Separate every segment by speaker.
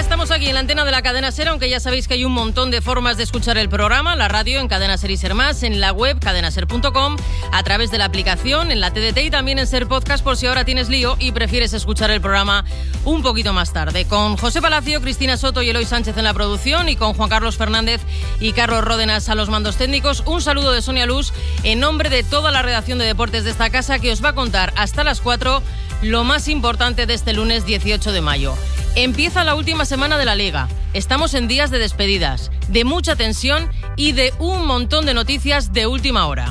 Speaker 1: estamos aquí en la antena de la Cadena SER, aunque ya sabéis que hay un montón de formas de escuchar el programa, la radio en Cadena SER y SER Más, en la web cadenaser.com, a través de la aplicación, en la TDT y también en SER Podcast, por si ahora tienes lío y prefieres escuchar el programa un poquito más tarde. Con José Palacio, Cristina Soto y Eloy Sánchez en la producción y con Juan Carlos Fernández y Carlos Ródenas a los mandos técnicos. Un saludo de Sonia Luz en nombre de toda la redacción de deportes de esta casa, que os va a contar hasta las 4 lo más importante de este lunes 18 de mayo. Empieza la última semana de la Liga. Estamos en días de despedidas, de mucha tensión y de un montón de noticias de última hora.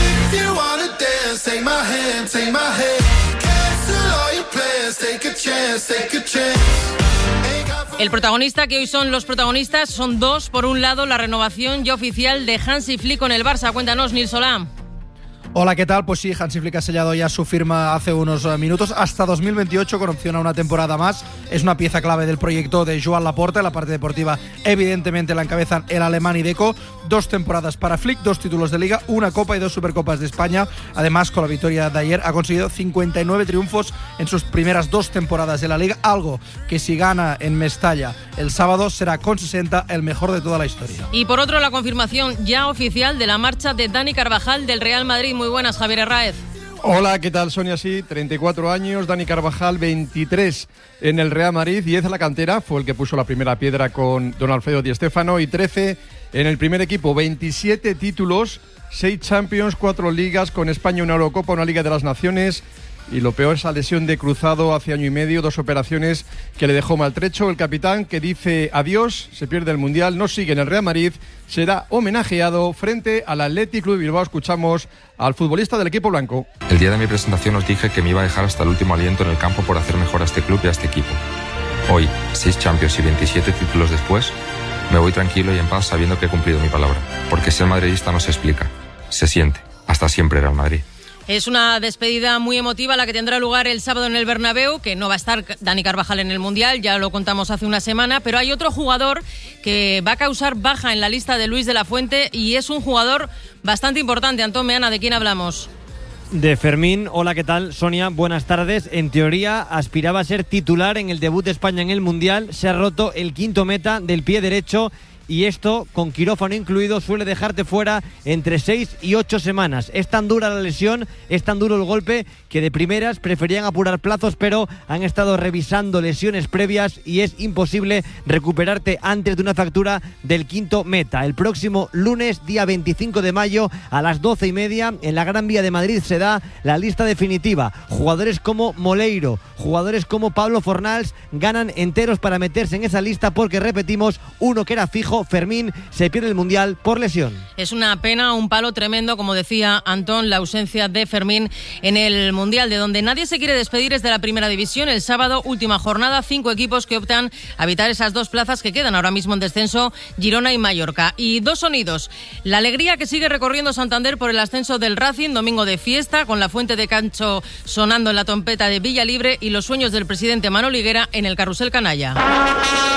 Speaker 1: El protagonista, que hoy son los protagonistas, son dos. Por un lado, la renovación ya oficial de Hansi Flick con el Barça. Cuéntanos, Nils Solá.
Speaker 2: Hola, ¿qué tal? Pues sí, Hansi Flick ha sellado ya su firma hace unos minutos hasta 2028 con opción a una temporada más. Es una pieza clave del proyecto de Joan Laporta. La parte deportiva evidentemente la encabezan el alemán y Deco. 2 temporadas para Flick, 2 títulos de Liga, 1 Copa y 2 Supercopas de España. Además, con la victoria de ayer ha conseguido 59 triunfos en sus primeras 2 temporadas de la Liga, algo que si gana en Mestalla el sábado será con 60 el mejor de toda la historia.
Speaker 1: Y por otro, la confirmación ya oficial de la marcha de Dani Carvajal del Real Madrid. Muy buenas, Javier Herráez.
Speaker 3: Hola, ¿qué tal, Sonia? Sí, 34 años, Dani Carvajal, 23 en el Real Madrid, 10 en la cantera, fue el que puso la primera piedra con Don Alfredo Di Stéfano, y 13 en el primer equipo, 27 títulos, 6 Champions, 4 ligas, con España una Eurocopa, una Liga de las Naciones. Y lo peor es la lesión de Cruzado hace año y medio, 2 operaciones que le dejó maltrecho. El capitán, que dice adiós, se pierde el Mundial, no sigue en el Real Madrid, será homenajeado frente al Athletic Club de Bilbao. Escuchamos al futbolista del equipo blanco.
Speaker 4: El día de mi presentación os dije que me iba a dejar hasta el último aliento en el campo por hacer mejor a este club y a este equipo. Hoy, 6 Champions y 27 títulos después, me voy tranquilo y en paz sabiendo que he cumplido mi palabra. Porque ser madridista no se explica, se siente. Hasta siempre, Real Madrid.
Speaker 1: Es una despedida muy emotiva la que tendrá lugar el sábado en el Bernabéu, que no va a estar Dani Carvajal en el Mundial, ya lo contamos hace una semana, pero hay otro jugador que va a causar baja en la lista de Luis de la Fuente y es un jugador bastante importante. Antón Meana, ¿de quién hablamos?
Speaker 5: De Fermín. Hola, ¿qué tal? Sonia, buenas tardes. En teoría aspiraba a ser titular en el debut de España en el Mundial, se ha roto el quinto meta del pie derecho. Y esto, con quirófano incluido, suele dejarte fuera entre 6 y 8 semanas. Es tan dura la lesión, es tan duro el golpe, que de primeras preferían apurar plazos, pero han estado revisando lesiones previas y es imposible recuperarte antes de una fractura del quinto meta. El próximo lunes, día 25 de mayo, a las 12:30, en la Gran Vía de Madrid se da la lista definitiva. Jugadores como Moleiro, jugadores como Pablo Fornals ganan enteros para meterse en esa lista, porque repetimos, uno que era fijo, Fermín, se pierde el Mundial por lesión.
Speaker 1: Es una pena, un palo tremendo, como decía Antón, la ausencia de Fermín en el Mundial. De donde nadie se quiere despedir es de la Primera División. El sábado, última jornada, 5 equipos que optan a evitar esas 2 plazas que quedan ahora mismo en descenso, Girona y Mallorca. Y 2 sonidos: la alegría que sigue recorriendo Santander por el ascenso del Racing, domingo de fiesta, con la Fuente de Cancho sonando en la trompeta de Villalibre, y los sueños del presidente Manolo Higuera en el Carrusel Canalla.